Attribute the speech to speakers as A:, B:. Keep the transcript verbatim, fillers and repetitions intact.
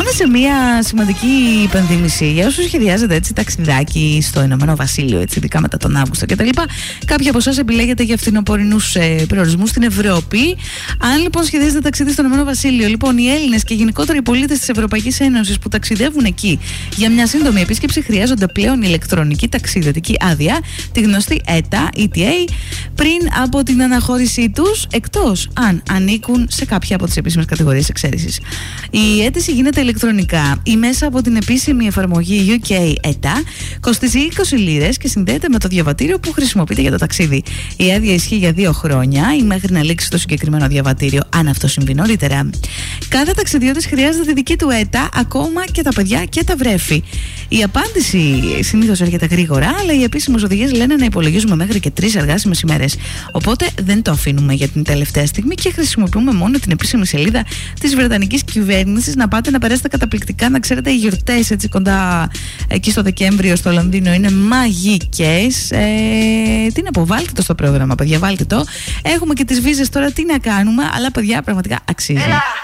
A: Πάμε σε μια σημαντική υπενθύμηση για όσους σχεδιάζετε έτσι ταξιδάκι στο Ηνωμένο Βασίλειο, έτσι, ειδικά μετά τον Αύγουστο κτλ. Κάποιοι από εσάς επιλέγετε για φθινοπορεινούς ε, προορισμούς στην Ευρώπη. Αν λοιπόν σχεδιάζετε ταξίδι στο Ηνωμένο Βασίλειο, λοιπόν, οι Έλληνες και γενικότερα οι πολίτες της Ευρωπαϊκής Ένωσης που ταξιδεύουν εκεί για μια σύντομη επίσκεψη χρειάζονται πλέον ηλεκτρονική ταξιδιωτική άδεια, τη γνωστή ΕΤΑ, ι τι έι, πριν από την αναχώρησή τους, εκτός αν ανήκουν σε κάποια από τις επίσημες κατηγορίες εξαίρεσης. Η αίτηση γίνεται ηλεκτρονικά ή μέσα από την επίσημη εφαρμογή γιου κέι ΕΤΑ, κοστίζει είκοσι λίρες και συνδέεται με το διαβατήριο που χρησιμοποιείται για το ταξίδι. Η άδεια ισχύει για δύο χρόνια ή μέχρι να λήξει το συγκεκριμένο διαβατήριο, αν αυτό συμβεί νωρίτερα. Κάθε ταξιδιώτης χρειάζεται τη δική του ΕΤΑ, ακόμα και τα παιδιά και τα βρέφη. Η απάντηση συνήθως έρχεται γρήγορα, αλλά οι επίσημες οδηγίες λένε να υπολογίζουμε μέχρι και τρεις εργάσιμες ημέρες. Οπότε δεν το αφήνουμε για την τελευταία στιγμή και χρησιμοποιούμε μόνο την επίσημη σελίδα της Βρετανικής κυβέρνησης. Να πάτε να περάσετε καταπληκτικά. Να ξέρετε, οι γιορτές έτσι κοντά εκεί στο Δεκέμβριο στο Λονδίνο είναι μαγικές. Ε, τι να πω, βάλτε το στο πρόγραμμα, παιδιά, βάλτε το. Έχουμε και τις βίζες τώρα, τι να κάνουμε, αλλά παιδιά πραγματικά αξίζει.